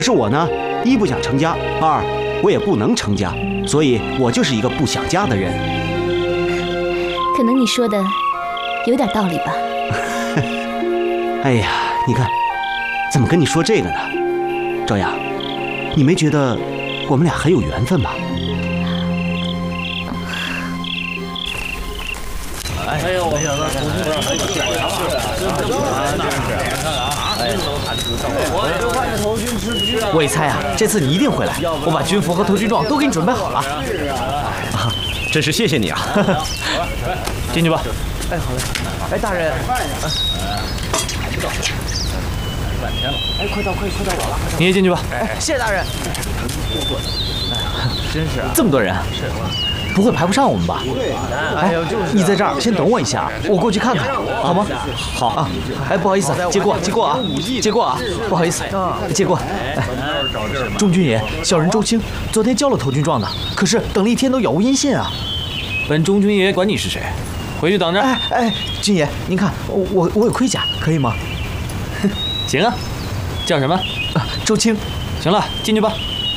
是我呢，一不想成家，二我也不能成家，所以我就是一个不想家的人。 可能你说的有点道理吧。 哎呀，你看，怎么跟你说这个呢？赵雅，你没觉得我们俩很有缘分吗？ 哎呦，没想到我一猜啊，这次你一定会来，我把军服和投军状都给你准备好了。 啊，真是谢谢你啊！进去吧。 哎，好嘞。哎，大人。哎，快到我了。 你也进去吧。 哎，谢谢大人。真是这么多人，不会排不上我们吧？哎，你在这儿先等我一下，我过去看看，好吗？ 好啊。 哎，不好意思，借过啊，不好意思，借过。哎，中军爷，小人周青，昨天交了投军状的，可是等了一天都杳无音信啊。 本中军爷管你是谁，回去等着。 哎，军爷，您看我有盔甲，可以吗？ 行啊，叫什么？ 周青。 行了，进去吧。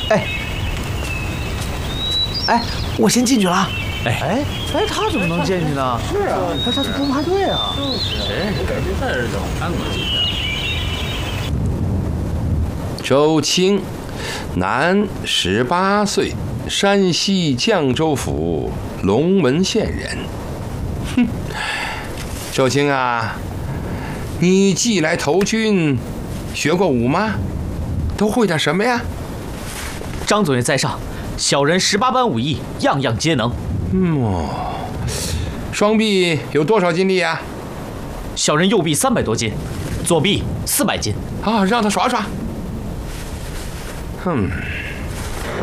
哎，我先进去了。 哎， 他怎么能进去呢？是啊，他是不排队啊。 在这等看过去。 周青，男，18岁，山西绛州府龙门县人。哼，周青啊，你既来投军，学过武吗？都会点什么呀？ 张总爷在上，小人18般武艺，样样皆能。 双臂有多少斤力啊？ 小人右臂300多斤，左臂400斤。 啊，让他耍耍。